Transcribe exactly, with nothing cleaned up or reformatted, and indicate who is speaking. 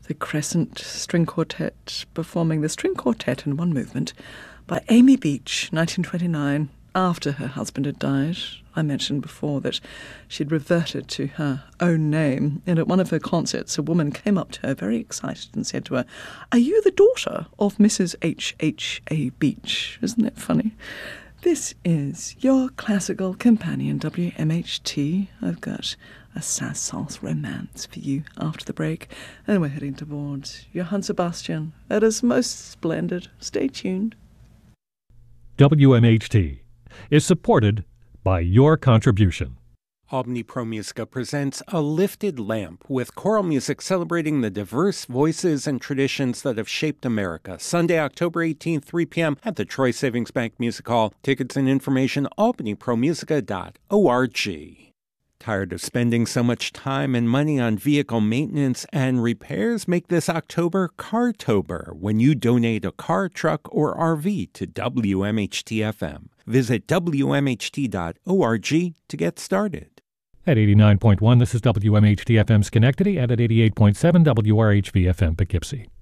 Speaker 1: the Crescent String Quartet performing the string quartet in one movement by Amy Beach, nineteen twenty-nine, after her husband had died. I mentioned before that she'd reverted to her own name, and at one of her concerts a woman came up to her very excited and said to her, "Are you the daughter of Missus H H A Beach?" Isn't that funny? This is your classical companion, W M H T. I've got a Saint-Saëns romance for you after the break, and we're heading towards Johann Sebastian at his most splendid. Stay tuned.
Speaker 2: W M H T is supported by your contribution.
Speaker 3: Albany Pro Musica presents A Lifted Lamp with choral music celebrating the diverse voices and traditions that have shaped America. Sunday, October eighteenth, three p.m. at the Troy Savings Bank Music Hall. Tickets and information, albany pro musica dot org. Tired of spending so much time and money on vehicle maintenance and repairs? Make this October Cartober when you donate a car, truck, or R V to W M H T F M. Visit W M H T dot org to get started.
Speaker 2: At eighty-nine point one, this is W M H T F M Schenectady, and at eighty-eight point seven W R H V F M Poughkeepsie.